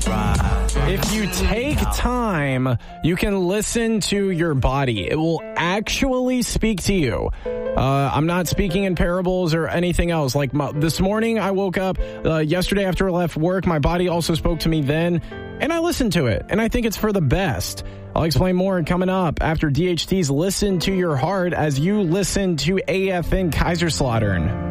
If you take time, you can listen to your body. It will actually speak to you. I'm not speaking in parables or anything else. Like this morning, I woke up yesterday after I left work. My body also spoke to me then, and I listened to it, and I think it's for the best. I'll explain more coming up after DHT's Listen to Your Heart as you listen to AFN Kaiserslautern.